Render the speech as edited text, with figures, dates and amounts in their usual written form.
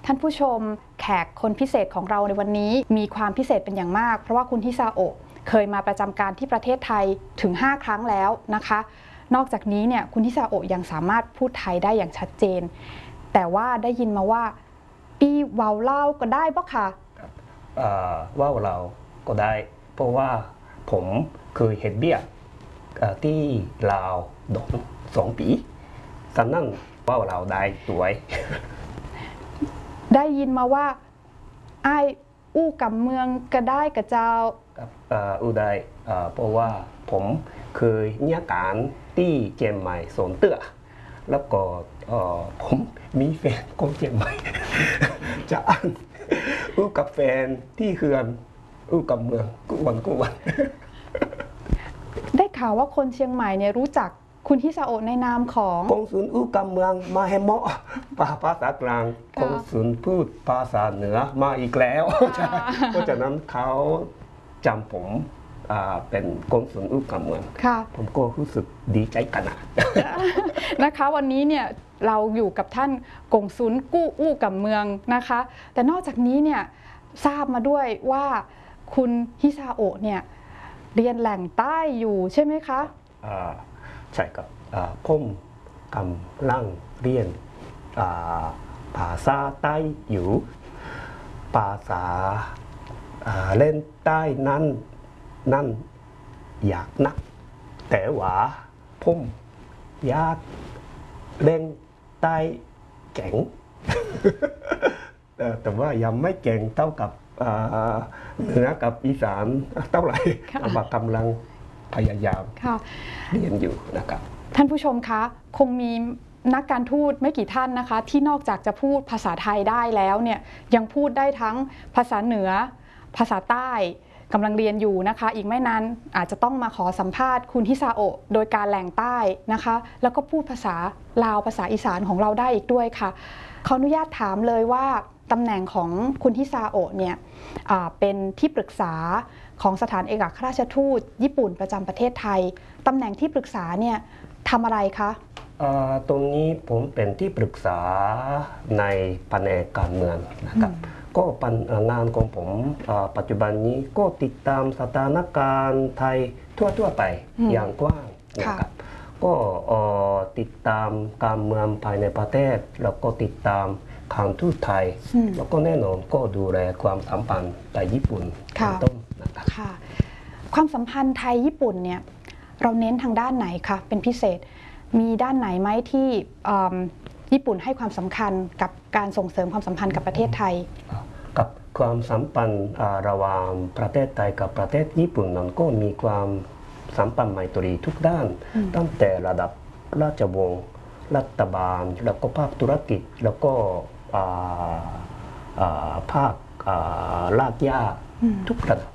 ท่านผู้ชมแขกคนพิเศษของเราในวันนี้มีความพิเศษเป็นอย่างมากเพราะว่าคุณฮิซาโอะเคยมาประจำการที่ประเทศไทยถึง5ครั้งแล้วนะคะนอกจากนี้เนี่ยคุณฮิซาโอะยังสามารถพูดไทยได้อย่างชัดเจนแต่ว่าได้ยินมาว่าปีวาวเล่าก็ได้ปะคะว่าวเราก็ได้เพราะว่าผมเคยเห็นเบี้ยที่ลาวโดน2 ปีฉะนั้นว่าวเราได้ด้วยได้ยินมาว่าไอ้อู้กับเมืองก็ได้กับเจ้าอู้ได้เพราะว่าผมเคยเนี่ยการที่เชียงใหม่สวนเตื้อแล้วก็ผมมีแฟนคนเชียงใหม่จะอ่านอู้กับแฟนที่เฮือนอู้กับเมืองกุวันได้ข่าวว่าคนเชียงใหม่เนี่ยรู้จักคุณฮิซาโอะในนามของกงสุลอู้กับเมืองมาให้เหมาะภาษากลางกงสุลพูดภาษาเหนือมาอีกแล้วเพราะฉะนั้นเขาจำผมเป็นกงสุลอู้กับเมืองผมก็รู้สึกดีใจกันนะคะวันนี้เนี่ยเราอยู่กับท่านกงสุลกู้อู้กับเมืองนะคะแต่นอกจากนี้เนี่ยทราบมาด้วยว่าคุณฮิซาโอะเนี่ยเรียนแหล่งใต้อยู่ใช่ไหมคะใช่ครับผมกำลังเรียนภาษาใต้อยู่ภาษาเล่นใต้นั้นอยากนักแต่ว่าผมอยากเล่นใต้เก่งแต่ว่ายังไม่เก่งเท่ากับเหนือกับอีสานเท่าไหร่แต่ว่ากำลังพยายามเรียนอยู่นะครับท่านผู้ชมคะคงมีนักการทูตไม่กี่ท่านนะคะที่นอกจากจะพูดภาษาไทยได้แล้วเนี่ยยังพูดได้ทั้งภาษาเหนือภาษาใต้กำลังเรียนอยู่นะคะอีกไม่นานอาจจะต้องมาขอสัมภาษณ์คุณฮิซาโอะโดยการแหล่งใต้นะคะแล้วก็พูดภาษาลาวภาษาอีสานของเราได้อีกด้วยค่ะขออนุญาตถามเลยว่าตำแหน่งของคุณฮิซาโอะเนี่ยเป็นที่ปรึกษาของสถานเอกอัครราชทูตญี่ปุ่นประจำประเทศไทยตำแหน่งที่ปรึกษาเนี่ยทำอะไรคะตรงนี้ผมเป็นที่ปรึกษาในแผนกการเมืองนะครับก็งานของผมปัจจุบันนี้ก็ติดตามสถานการณ์ไทยทั่วไปอย่างกว้างนะครับก็ติดตามการเมืองภายในประเทศแล้วก็ติดตามการทูตไทยแล้วก็แน่นอนก็ดูแลความสัมพันธ์ไทยญี่ปุ่นต้นนะครับความสัมพันธ์ไทยญี่ปุ่นเนี่ยเราเน้นทางด้านไหนคะเป็นพิเศษมีด้านไหนไหมที่ญี่ปุ่นให้ความสำคัญกับการส่งเสริมความสัมพันธ์กับประเทศไทยกับความสัมพันธ์ระหว่างประเทศไทยกับประเทศญี่ปุ่นนั้นก็มีความสัมพันธ์ไมตรีทุกด้านตั้งแต่ระดับราชวงศ์รัฐบาลแล้วก็ภาคธุรกิจแล้วก็ภาครากหญ้าทุกระดับ